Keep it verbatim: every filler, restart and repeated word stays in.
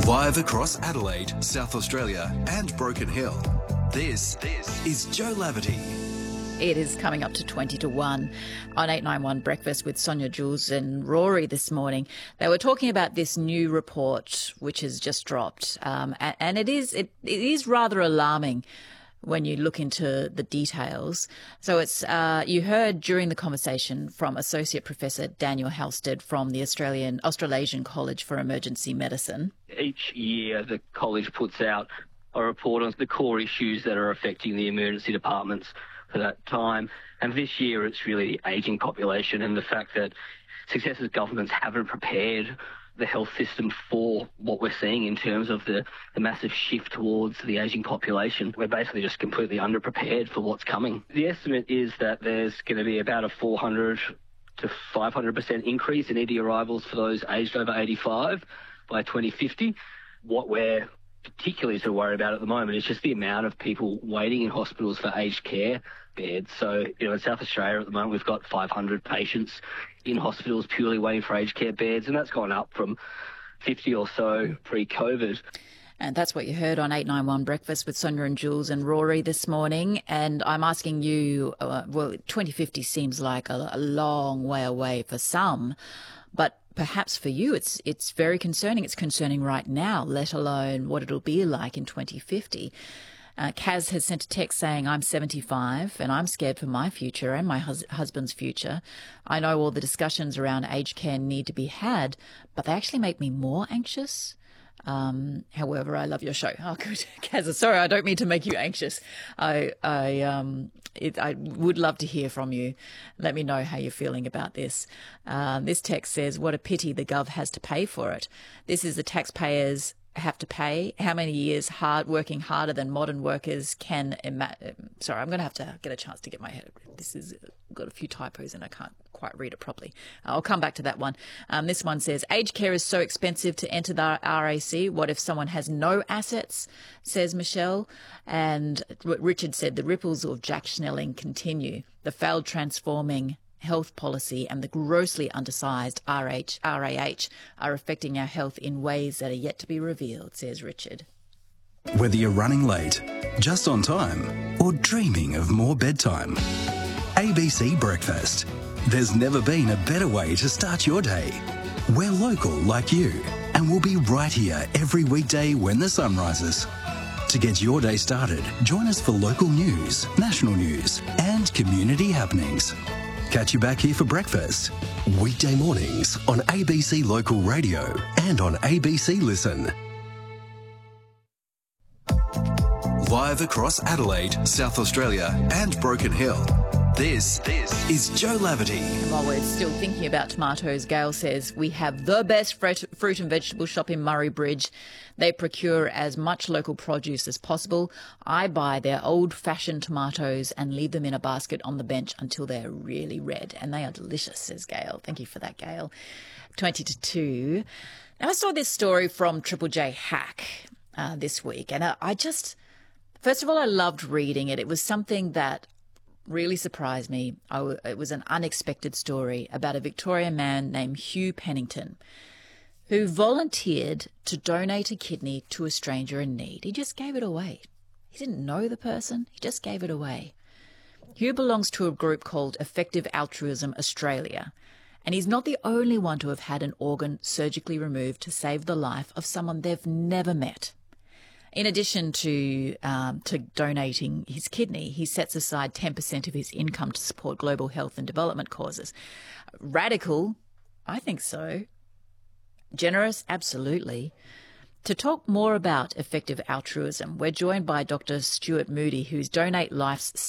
Live across Adelaide, South Australia and Broken Hill, this, this is Joe Laverty. It is coming up to twenty to one on eight nine one Breakfast with Sonia, Jules and Rory this morning. They were talking about this new report which has just dropped, um, and, and it is it, it is rather alarming when you look into the details. So it's uh, you heard during the conversation from Associate Professor Daniel Halstead from the Australian Australasian College for Emergency Medicine. Each year the college puts out a report on the core issues that are affecting the emergency departments for that time. And this year it's really the ageing population and the fact that successive governments haven't prepared the health system for what we're seeing in terms of the, the massive shift towards the ageing population. We're basically just completely underprepared for what's coming. The estimate is that there's going to be about a four hundred to five hundred percent increase in E D arrivals for those aged over eighty-five by twenty fifty. What we're particularly to worry about at the moment is just the amount of people waiting in hospitals for aged care beds. So, you know, in South Australia at the moment, we've got five hundred patients in hospitals purely waiting for aged care beds, and that's gone up from fifty or so pre-COVID. And that's what you heard on eight nine one Breakfast with Sonia and Jules and Rory this morning. And I'm asking you, uh, well, twenty fifty seems like a, a long way away for some, but perhaps for you it's it's very concerning. It's concerning right now, let alone what it'll be like in twenty fifty. Uh, Kaz has sent a text saying, I'm seventy-five and I'm scared for my future and my hus- husband's future. I know all the discussions around aged care need to be had, but they actually make me more anxious. Um, however, I love your show. Oh, good. Kaz, sorry, I don't mean to make you anxious. I, I, um, it, I would love to hear from you. Let me know how you're feeling about this. Um, this text says, what a pity the Gov has to pay for it. This is the taxpayers have to pay. How many years hard working harder than modern workers can imagine? Sorry, I'm going to have to get a chance to get my head. This is got a few typos and I can't quite read it properly. I'll come back to that one. Um, this one says, aged care is so expensive to enter the R A C. What if someone has no assets, says Michelle. And Richard said, the ripples of Jack Schnelling continue. The failed transforming health policy and the grossly undersized R H, R A H are affecting our health in ways that are yet to be revealed, says Richard. Whether you're running late, just on time, or dreaming of more bedtime, A B C Breakfast. There's never been a better way to start your day. We're local like you, and we'll be right here every weekday when the sun rises. To get your day started, join us for local news, national news, and community happenings. Catch you back here for breakfast. Weekday mornings on A B C Local Radio and on A B C Listen. Live across Adelaide, South Australia and Broken Hill, this, this is Joe Laverty. And while we're still thinking about tomatoes, Gail says, we have the best fruit and vegetable shop in Murray Bridge. They procure as much local produce as possible. I buy their old-fashioned tomatoes and leave them in a basket on the bench until they're really red. And they are delicious, says Gail. Thank you for that, Gail. twenty to two. Now, I saw this story from Triple J Hack uh, this week. And I, I just, first of all, I loved reading it. It was something that really surprised me. I w- it was an unexpected story about a Victorian man named Hugh Pennington, who volunteered to donate a kidney to a stranger in need. He just gave it away. He didn't know the person. He just gave it away. Hugh belongs to a group called Effective Altruism Australia, and he's not the only one to have had an organ surgically removed to save the life of someone they've never met. In addition to um, to donating his kidney, he sets aside ten percent of his income to support global health and development causes. Radical? I think so. Generous? Absolutely. To talk more about effective altruism, we're joined by Doctor Stuart Moody, who's Donate Life's